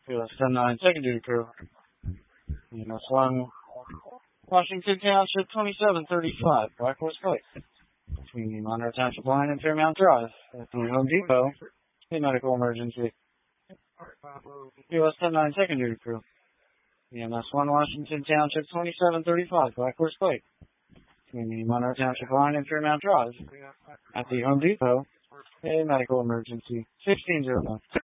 US 10-9 second duty crew. EMS 1, Washington Township 2735, Black Horse Pike. Between the Monroe Township line and Fairmount Drive at the Home Depot. A medical emergency. US 10-9 second duty crew. EMS 1, Washington Township 2735, Black Horse Pike. Between the Monroe Township line and Fairmount Drive at the Home Depot. A medical emergency. 1601.